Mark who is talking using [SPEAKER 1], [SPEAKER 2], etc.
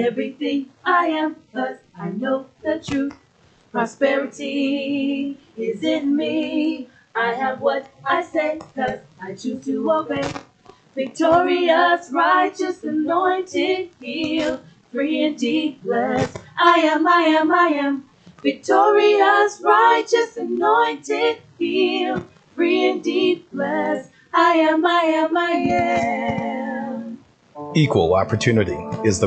[SPEAKER 1] everything I am, 'cause I know the truth. Prosperity is in me. I have what I say, 'cause I choose to obey. Victorious, righteous, anointed, healed, free indeed, blessed. I am. Victorious, righteous, anointed, healed, free indeed, blessed. I am.
[SPEAKER 2] Equal opportunity is the